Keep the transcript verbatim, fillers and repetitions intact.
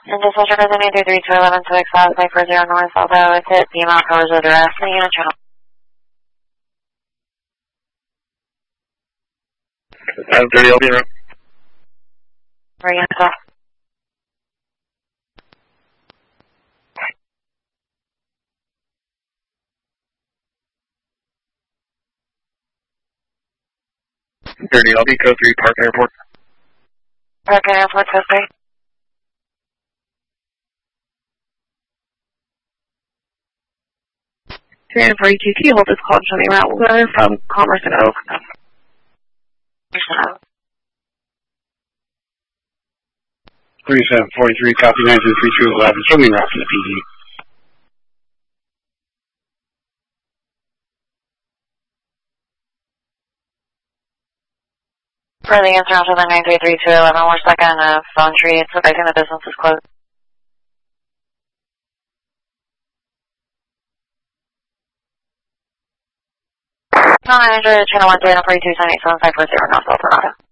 And dispatcher for the nine three three two eleven two X five five four zero North Alpha with hit. The amount covers the duress in the unit channel. I'm thirty L B around. Where unit call? thirty L B, code three, Park Airport. Park Airport, code three. three forty-two T, hold this call, showing route weather from Commerce and Oak. thirty-seven forty-three, copy nine two three two eleven, showing route from the P D. For the answer after the nine three three two eleven, we're stuck on a phone tree. It's affecting the business is closed. nine hundred, channel one, data forty-two, seven eight seven five four zero, North Alpha.